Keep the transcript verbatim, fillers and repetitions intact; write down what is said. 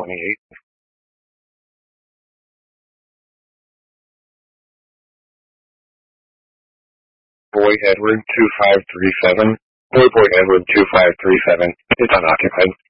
twenty-eight. Boy Edward two five three seven. Boy Boy Edward two five three seven. It's unoccupied.